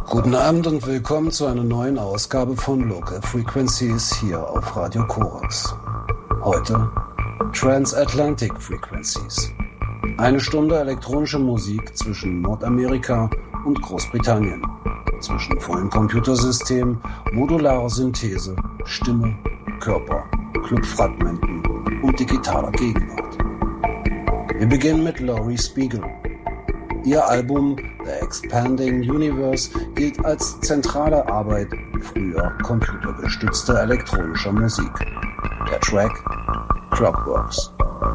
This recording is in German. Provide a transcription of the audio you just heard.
Guten Abend und willkommen zu einer neuen Ausgabe von Local Frequencies hier auf Radio Korax. Heute Transatlantic Frequencies. Eine Stunde elektronische Musik zwischen Nordamerika und Großbritannien. Zwischen vollen Computersystemen, modularer Synthese, Stimme, Körper, Clubfragmenten und digitaler Gegenwart. Wir beginnen mit Laurie Spiegel. Ihr Album The Expanding Universe gilt als zentrale Arbeit früher computergestützter elektronischer Musik. Der Track Clockworks.